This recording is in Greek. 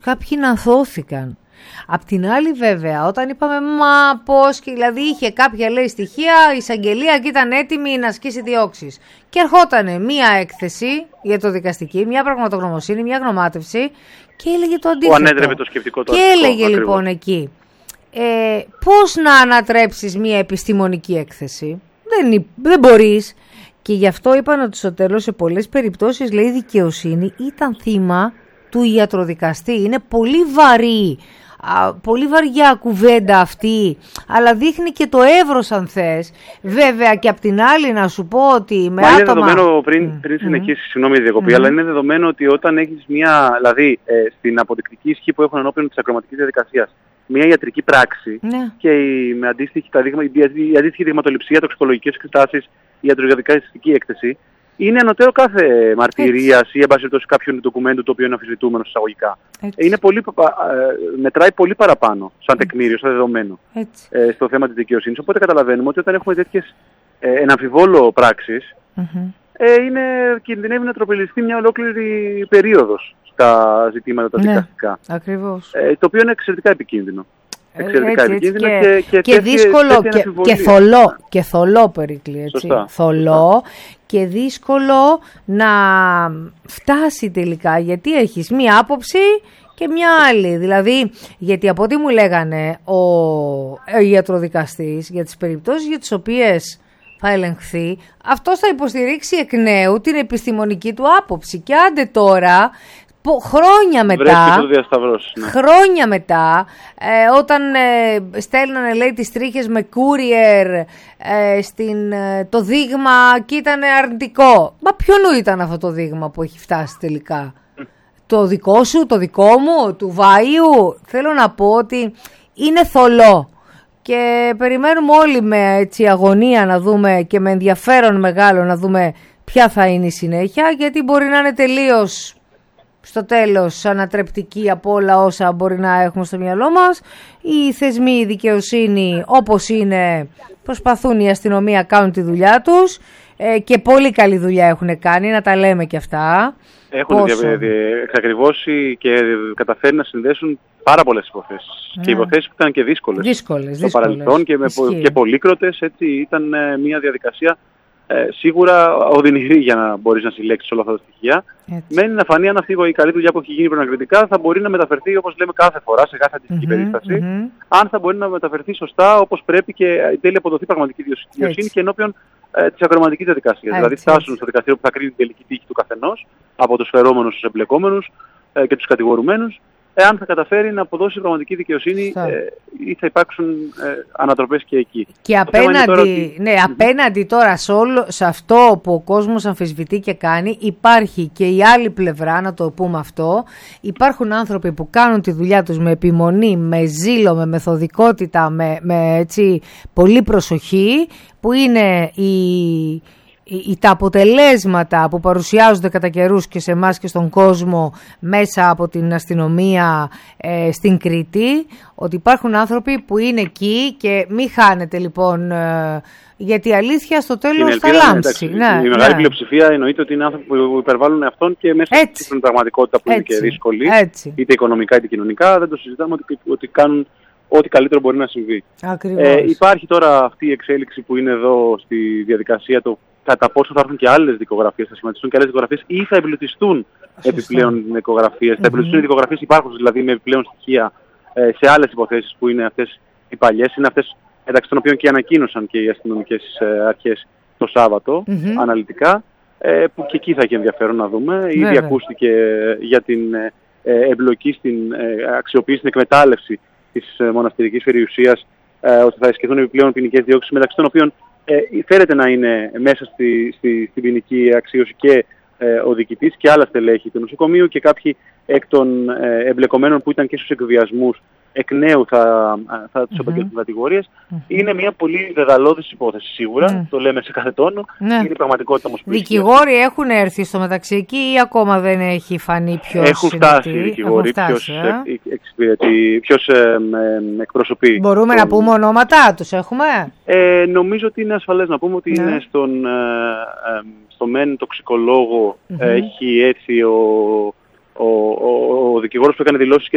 κάποιοι να αθώθηκαν. Απ' την άλλη βέβαια, όταν είπαμε μα πώς, δηλαδή είχε κάποια λέει στοιχεία, η εισαγγελία και ήταν έτοιμη να ασκήσει διώξεις. Και ερχότανε μία έκθεση για το δικαστική, μία πραγματογνωμοσύνη, μία γνωμάτευση και έλεγε το αντίθετο. Που ανέτρεπε το σκεπτικό του. Και έλεγε ακριβώς. Λοιπόν εκεί, πώς να ανατρέψεις μία επιστημονική έκθεση. Δεν μπορείς. Και γι' αυτό είπαν ότι στο τέλος σε πολλές περιπτώσεις λέει η δικαιοσύνη ήταν θύμα του ιατροδικαστή. Είναι πολύ βαριά κουβέντα αυτή, αλλά δείχνει και το εύρος αν θες. Βέβαια και απ' την άλλη να σου πω ότι με άτομα... Είναι δεδομένο πριν συνεχίσει, συγγνώμη διακοπή, αλλά είναι δεδομένο ότι όταν έχεις μια, δηλαδή στην αποδεικτική ισχύ που έχουν ενώπιον της ακροματικής διαδικασίας, μια ιατρική πράξη και με αντίστοιχη, η αντίστοιχη δειγματοληψία, τοξικολογικές εξετάσεις, η ιατροδικαστική έκθεση, είναι ανωτέρω κάθε μαρτυρίας ή εν πάση περιπτώσει κάποιου ντοκουμέντου το οποίο είναι αμφισβητούμενο εισαγωγικά. Μετράει πολύ παραπάνω σαν τεκμήριο, σαν δεδομένο στο θέμα της δικαιοσύνης. Οπότε καταλαβαίνουμε ότι όταν έχουμε τέτοιες εναμφιβόλο πράξεις, κινδυνεύει να τροπηλιστεί μια ολόκληρη περίοδος στα ζητήματα τα δικαστικά. Ακριβώς. Το οποίο είναι εξαιρετικά επικίνδυνο. Και δύσκολο και θολό Περικλή, έτσι. Θολό και δύσκολο να φτάσει τελικά, γιατί έχεις μία άποψη και μια άλλη. Δηλαδή, γιατί από ό,τι μου λέγανε ο ιατροδικαστής για τις περιπτώσεις για τις οποίες θα ελεγχθεί, αυτός θα υποστηρίξει εκ νέου την επιστημονική του άποψη και άντε τώρα... Χρόνια μετά, όταν στέλνανε λέει τις τρίχες με courier το δείγμα και ήταν αρνητικό. Μα ποιονού ήταν αυτό το δείγμα που έχει φτάσει τελικά? Το δικό σου, το δικό μου, του Βάιου? Θέλω να πω ότι είναι θολό. Και περιμένουμε όλοι με έτσι αγωνία να δούμε και με ενδιαφέρον μεγάλο να δούμε ποια θα είναι η συνέχεια, γιατί μπορεί να είναι τελείως στο τέλος ανατρεπτική από όλα όσα μπορεί να έχουμε στο μυαλό μας. Οι θεσμοί, η δικαιοσύνη όπως είναι, προσπαθούν, η αστυνομία κάνουν τη δουλειά τους και πολύ καλή δουλειά έχουν κάνει, να τα λέμε και αυτά. Έχουν εξακριβώσει και καταφέρει να συνδέσουν πάρα πολλές υποθέσεις. Και υποθέσεις που ήταν και δύσκολες στο παρελθόν και πολύκροτες. Έτσι ήταν μια διαδικασία σίγουρα οδυνηρή για να μπορείς να συλλέξεις όλα αυτά τα στοιχεία. Μένει να φανεί αν αυτή η καλή δουλειά που έχει γίνει προανακριτικά θα μπορεί να μεταφερθεί, όπως λέμε κάθε φορά, σε κάθε αντίστοιχη περίσταση. Αν θα μπορεί να μεταφερθεί σωστά όπως πρέπει και εν τέλει αποδοθεί πραγματική δικαιοσύνη και ενώπιον της ακροματικής διαδικασίας. Δηλαδή φτάσουν στο δικαστήριο που θα κρίνει την τελική τύχη του καθενός από τους φερόμενους, τους εμπλεκόμενους και τους κατηγορουμένους. Εάν θα καταφέρει να αποδώσει πραγματική δικαιοσύνη ή θα υπάρξουν ανατροπές και εκεί. Και απέναντι τώρα σε αυτό που ο κόσμος αμφισβητεί και κάνει, υπάρχει και η άλλη πλευρά, να το πούμε αυτό. Υπάρχουν άνθρωποι που κάνουν τη δουλειά τους με επιμονή, με ζήλο, με μεθοδικότητα, με έτσι, πολύ προσοχή, που είναι τα αποτελέσματα που παρουσιάζονται κατά καιρούς και σε εμάς και στον κόσμο μέσα από την αστυνομία στην Κρήτη, ότι υπάρχουν άνθρωποι που είναι εκεί και μην χάνετε λοιπόν, γιατί η αλήθεια στο τέλος θα λάμψει. Η μεγάλη πλειοψηφία εννοείται ότι είναι άνθρωποι που υπερβάλλουν αυτόν και μέσα στην πραγματικότητα που είναι και δύσκολη, είτε οικονομικά είτε κοινωνικά, δεν το συζητάμε ότι κάνουν ό,τι καλύτερο μπορεί να συμβεί. Υπάρχει τώρα αυτή η εξέλιξη που είναι εδώ στη διαδικασία κατά πόσο θα έρθουν και άλλες δικογραφίες, θα σχηματιστούν και άλλες δικογραφίες ή θα εμπλουτιστούν επιπλέον δικογραφίες. Θα εμπλουτιστούν οι δικογραφίες, υπάρχουν δηλαδή με επιπλέον στοιχεία σε άλλες υποθέσεις που είναι αυτές οι παλιές, είναι αυτές μεταξύ των οποίων και ανακοίνωσαν και οι αστυνομικές αρχές το Σάββατο αναλυτικά, που και εκεί θα έχει ενδιαφέρον να δούμε. Ήδη ακούστηκε για την εμπλοκή στην αξιοποίηση, στην εκμετάλλευση της μοναστηρικής περιουσίας, ότι θα ασκηθούν επιπλέον ποινικές διώξεις, μεταξύ των οποίων φέρεται να είναι μέσα στην ποινική αξίωση και ο διοικητής και άλλα στελέχη του νοσοκομείου και κάποιοι εκ των εμπλεκομένων που ήταν και στους εκβιασμούς εκ νέου θα τους απαγγέλθουν κατηγορίες. Είναι μια πολύ δεδαλώδης υπόθεση σίγουρα, το λέμε σε κάθε τόνο, είναι η πραγματικότητα όμως που δικηγόροι έχουν έρθει στο μεταξύ εκεί ή ακόμα δεν έχει φανεί ποιος έχουν φτάσει οι δικηγόροι, ποιος εκπροσωπεί. Μπορούμε να πούμε ονόματά τους, έχουμε? Νομίζω ότι είναι ασφαλές να πούμε ότι είναι στο μεν τοξικολόγο έχει έρθει ο δικηγόρος που έκανε δηλώσεις